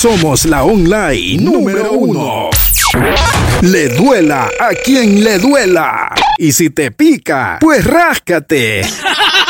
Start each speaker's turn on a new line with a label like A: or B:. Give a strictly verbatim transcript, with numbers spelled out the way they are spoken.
A: Somos la online número uno. Le duela a quien le duela. Y si te pica, pues ráscate.